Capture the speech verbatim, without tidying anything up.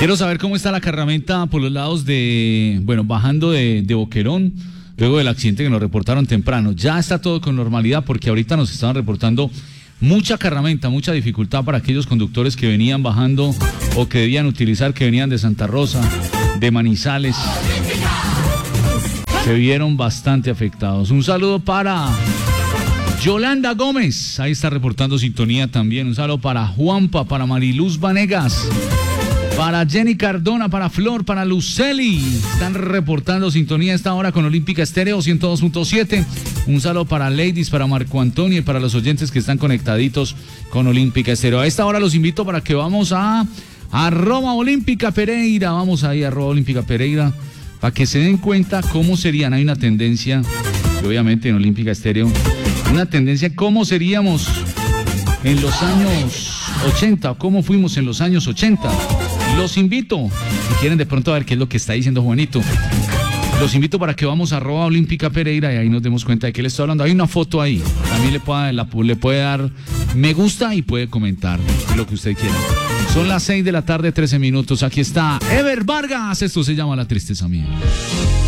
Quiero saber cómo está la carramenta por los lados de, bueno, bajando de, de Boquerón, luego del accidente que nos reportaron temprano. Ya está todo con normalidad porque ahorita nos estaban reportando mucha carramenta, mucha dificultad para aquellos conductores que venían bajando o que debían utilizar, que venían de Santa Rosa, de Manizales. Se vieron bastante afectados. Un saludo para Yolanda Gómez, ahí está reportando sintonía también. Un saludo para Juanpa, para Mariluz Vanegas, para Jenny Cardona, para Flor, para Luceli. Están reportando sintonía a esta hora con Olímpica Estéreo ciento dos punto siete. Un saludo para Ladies, para Marco Antonio y para los oyentes que están conectaditos con Olímpica Estéreo. A esta hora los invito para que vamos a arroba Olímpica Pereira. Vamos ahí a arroba Olímpica Pereira para que se den cuenta cómo serían. Hay una tendencia, y obviamente en Olímpica Estéreo, una tendencia cómo seríamos en los años ochenta, cómo fuimos en los años ochenta. Los invito, si quieren de pronto a ver qué es lo que está diciendo Juanito, los invito para que vamos a arroba Olímpica Pereira y ahí nos demos cuenta de qué le estoy hablando. Hay una foto ahí, también le puede, la, le puede dar me gusta y puede comentar lo que usted quiera. Son las seis de la tarde, trece minutos, aquí está Ever Vargas, esto se llama La Tristeza Mía.